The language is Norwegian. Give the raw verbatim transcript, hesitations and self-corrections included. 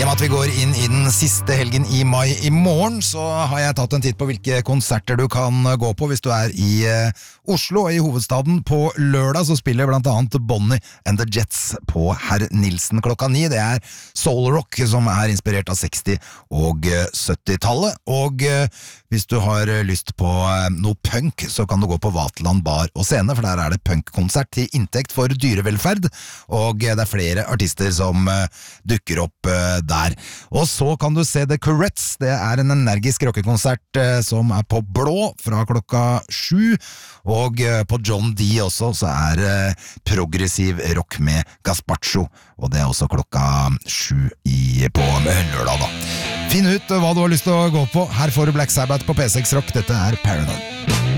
I og med at vi går inn I den siste helgen I mai I morgen, så har jeg tatt en titt på hvilke konserter du kan gå på hvis du er I uh, Oslo og I hovedstaden. På lørdag så spiller blant annet Bonnie and the Jets på Herr Nilsen klokka ni. Det er soul rock som er inspirert av seksti- og syttitallet. Og uh, hvis du har lyst på uh, noe punk, så kan du gå på Vaterland bar og scene, for der er det punkkonsert til inntekt for dyrevelferd, og uh, det er flere artister som uh, dukker opp uh, der. Og så kan du se The Courettes. Det er en energisk rockekonsert eh, som er på Blå fra klokka sju, og eh, på John D også så er eh, progressiv rock med Gaspacho, og det er også klokka sju I, på lørdag da. Finn ut hva du har lyst til å gå på. Her får du Black Sabbath på P seks Rock. Dette er Paranoid.